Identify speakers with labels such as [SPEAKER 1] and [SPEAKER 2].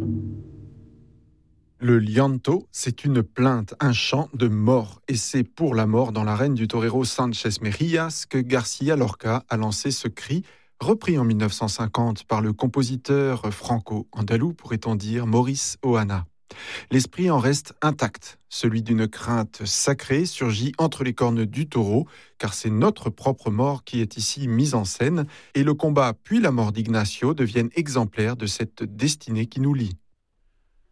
[SPEAKER 1] Le llanto, c'est une plainte, un chant de mort. Et c'est pour la mort dans l'arène du torero Sánchez Mejías que García Lorca a lancé ce cri, repris en 1950 par le compositeur franco-andalou, pourrait-on dire, Maurice Ohana. L'esprit en reste intact. Celui d'une crainte sacrée surgit entre les cornes du taureau, car c'est notre propre mort qui est ici mise en scène, et le combat puis la mort d'Ignacio deviennent exemplaires de cette destinée qui nous lie.